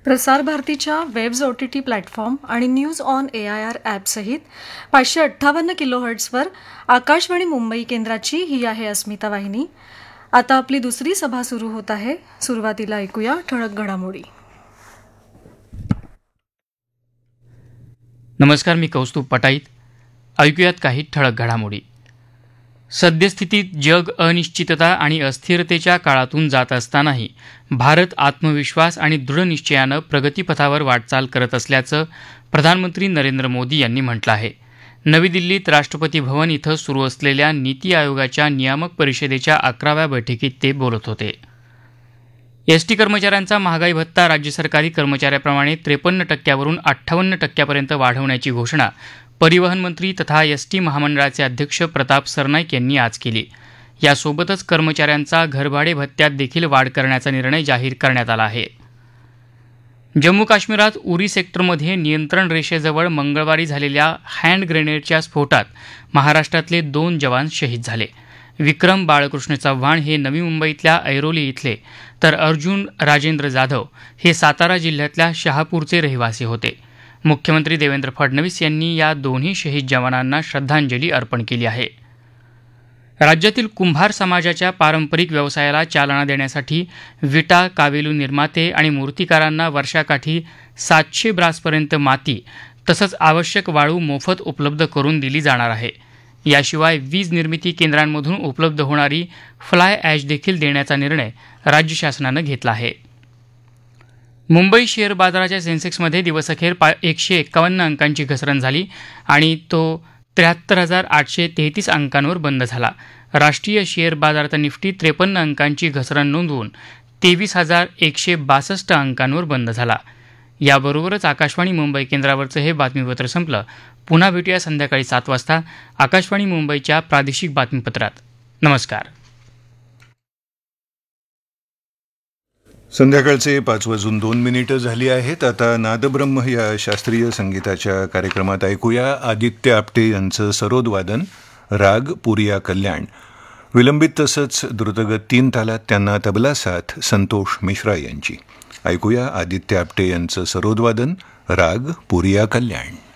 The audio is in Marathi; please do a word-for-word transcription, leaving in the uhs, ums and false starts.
प्रसार भारतीच्या webs O T T platform आणि news on A I R ॲपसहित पाचशे अठ्ठावन्न किलोहर्ट्झवर आकाशवाणी मुंबई केंद्राची ही आहे अस्मिता वाहिनी. आता आपली दुसरी सभा सुरू होत आहे. सुरुवातीला ऐकूया ठळक घडामोडी. नमस्कार, मी कौस्तुभ पटाईत. ऐकूयात काही ठळक घडामोडी. सद्यस्थितीत जग अनिश्चितता आणि अस्थिरतेच्या काळातून जात असतानाही भारत आत्मविश्वास आणि दृढनिश्चयानं प्रगतीपथावर वाटचाल करत असल्याचं प्रधानमंत्री नरेंद्र मोदी यांनी म्हटलं आहे. नवी दिल्लीत राष्ट्रपती भवन इथं सुरू असलेल्या नीती आयोगाच्या नियामक परिषदेच्या अकराव्या बैठकीत ते बोलत होते. एसटी कर्मचाऱ्यांचा महागाई भत्ता राज्य सरकारी कर्मचाऱ्याप्रमाणे त्रेपन्न टक्क्यावरून अठ्ठावन्न टक्क्यापर्यंत वाढवण्याची घोषणा परिवहन मंत्री तथा एसटी महामंडळाचे अध्यक्ष प्रताप सरनाईक यांनी आज केली. यासोबतच कर्मचाऱ्यांचा घरभाडे भत्त्यात देखील वाढ करण्याचा निर्णय जाहीर करण्यात आला आहे. जम्मू काश्मीरात उरी सेक्टरमध्ये नियंत्रण रेषेजवळ मंगळवारी झालेल्या हँड ग्रेनेडच्या स्फोटात महाराष्ट्रातले दोन जवान शहीद झाले. विक्रम बाळकृष्ण चव्हाण हे नवी मुंबईतल्या ऐरोली इथले, तर अर्जुन राजेंद्र जाधव हे सातारा जिल्ह्यातल्या शहापूरचे रहिवासी होते. मुख्यमंत्री देवेंद्र फडणवीस यांनी या दोन्ही शहीद जवानांना श्रद्धांजली अर्पण केली आहे. राज्यातील कुंभार समाजाच्या पारंपरिक व्यवसायाला चालना देण्यासाठी विटा, कावेलू निर्माते आणि मूर्तिकारांना वर्षाकाठी सातशे ब्रासपर्यंत माती तसंच आवश्यक वाळू मोफत उपलब्ध करून दिली जाणार आहे. याशिवाय वीज निर्मिती केंद्रांमधून उपलब्ध होणारी फ्लाय ॲश देखील देण्याचा निर्णय राज्य शासनानं घेतला आहे. मुंबई शेअर बाजाराच्या सेन्सेक्समध्ये दिवसअखेर पा एकशे एक्कावन्न अंकांची घसरण झाली आणि तो त्र्याहत्तर हजार आठशे तेहतीस अंकांवर बंद झाला. राष्ट्रीय शेअर बाजारात निफ्टी त्रेपन्न अंकांची घसरण नोंदवून तेवीस हजार एकशे बासष्ट अंकांवर बंद झाला. याबरोबरच आकाशवाणी मुंबई केंद्रावरचं हे बातमीपत्र संपलं. पुन्हा भेटूया संध्याकाळी सात वाजता आकाशवाणी मुंबईच्या प्रादेशिक बातमीपत्रात. नमस्कार. संध्याकाळचे पाच वाजून दोन मिनिटं झाली आहेत. आता नादब्रह्म या शास्त्रीय संगीताच्या कार्यक्रमात ऐकूया आदित्य आपटे यांचं सरोदवादन, राग पुरिया कल्याण. विलंबित तसंच द्रुतगत तीन तालात त्यांना तबला साथ संतोष मिश्रा यांची. ऐकूया आदित्य आपटे यांचं सरोदवादन, राग पुरिया कल्याण.